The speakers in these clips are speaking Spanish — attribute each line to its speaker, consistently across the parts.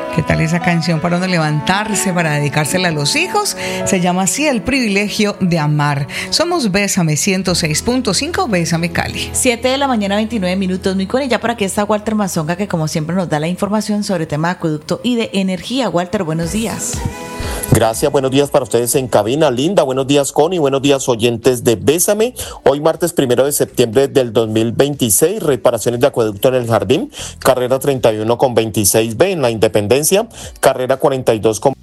Speaker 1: ¿Qué tal esa canción para uno levantarse, para dedicársela a los hijos? Se llama así El privilegio de amar. Somos Bésame 106.5, Bésame Cali.
Speaker 2: 7:29 a.m, muy con ella. Por aquí está Walter Mazonga, que como siempre nos da la información sobre tema de acueducto y de energía. Walter, buenos días.
Speaker 3: Gracias, buenos días para ustedes en cabina. Linda, buenos días, Connie, buenos días, oyentes de Bésame. Hoy martes 1 de septiembre del 2026, reparaciones de acueducto en el Jardín, carrera 31 con 26B, en la Independencia, carrera 42 con...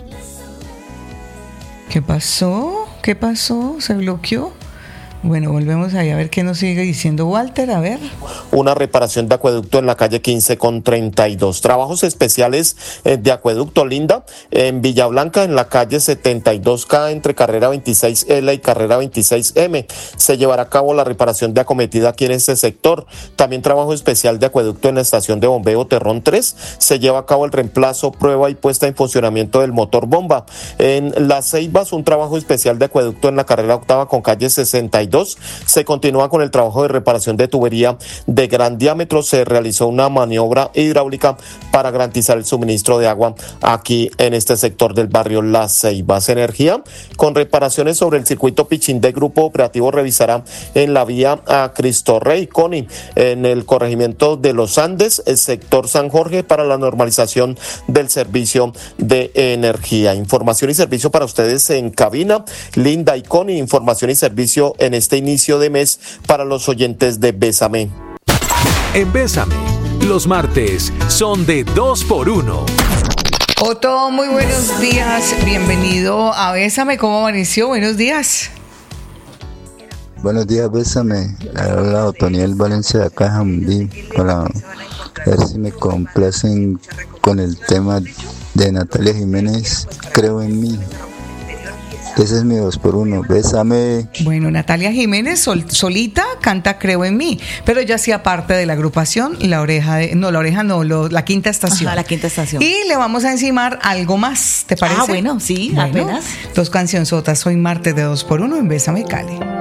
Speaker 1: ¿Qué pasó? ¿Qué pasó? ¿Se bloqueó? Bueno, volvemos ahí a ver qué nos sigue diciendo Walter, a ver.
Speaker 3: Una reparación de acueducto en la calle 15 con 32. Trabajos especiales de acueducto, Linda, en Villa Blanca, en la calle 72K, entre carrera 26L y carrera 26M. Se llevará a cabo la reparación de acometida aquí en este sector. También trabajo especial de acueducto en la estación de bombeo Terrón 3. Se lleva a cabo el reemplazo, prueba y puesta en funcionamiento del motor bomba. En Las Ceibas, un trabajo especial de acueducto en la carrera octava con calle 62. Se continúa con el trabajo de reparación de tubería de gran diámetro. Se realizó una maniobra hidráulica para garantizar el suministro de agua aquí en este sector del barrio Las Ceibas. Energía, con reparaciones sobre el circuito Pichindé, Grupo Operativo revisará en la vía a Cristo Rey, Coni, en el corregimiento de Los Andes, el sector San Jorge, para la normalización del servicio de energía. Información y servicio para ustedes en cabina, Linda y Coni. Información y servicio en este inicio de mes para los oyentes de Bésame.
Speaker 4: En Bésame, los martes son de 2x1.
Speaker 1: Otto, muy buenos días. Bienvenido a Bésame. ¿Cómo amaneció? Buenos días.
Speaker 5: Buenos días, Bésame. Hola, Otoniel Valencia de acá, Jamundí, para ver si me complacen con el tema de Natalia Jiménez, Creo en mí. Ese es mi 2x1, Bésame.
Speaker 1: Bueno, Natalia Jiménez solita canta Creo en mí, pero ya hacía parte de la agrupación La Quinta Estación.
Speaker 2: Ajá, La Quinta Estación.
Speaker 1: Y le vamos a encimar algo más, ¿te parece?
Speaker 2: Ah, bueno, sí,
Speaker 1: bueno,
Speaker 2: apenas.
Speaker 1: 2 cancionzotas, hoy martes de 2x1 en Bésame Cali.